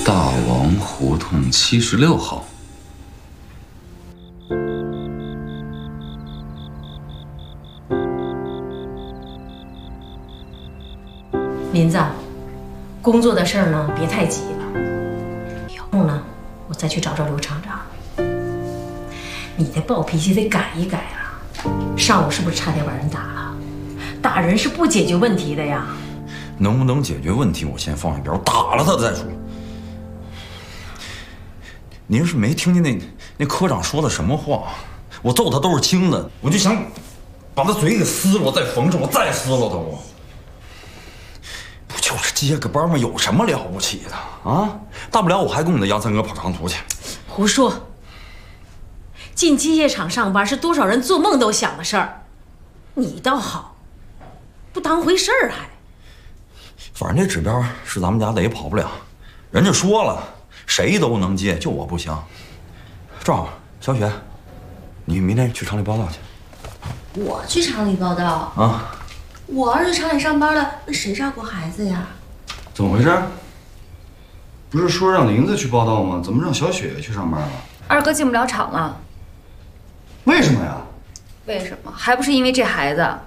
大王胡同76号。 林子，工作的事儿呢，别太急了。有空呢，我再去找找刘厂长。你的暴脾气得改一改啊！上午是不是差点把人打了？打人是不解决问题的呀。 能不能解决问题，我先放一边，我打了他再说。您是没听见那科长说的什么话？我揍他都是轻的，我就想把他嘴给撕了，我再缝上，我再撕了他我。不就是接个班吗？有什么了不起的啊？大不了我还跟我的杨三哥跑长途去。 胡说！进机械厂上班是多少人做梦都想的事儿，你倒好，不当回事儿还。 反正这指标是咱们家的也跑不了，人家说了，谁都能接，就我不行。正好，小雪，你明天去厂里报道去。 我去厂里报道啊？ 我儿子厂里上班了，那谁照顾孩子呀？ 怎么回事？不是说让林子去报道吗？怎么让小雪去上班了？ 二哥进不了厂了。 为什么呀？ 为什么？还不是因为这孩子。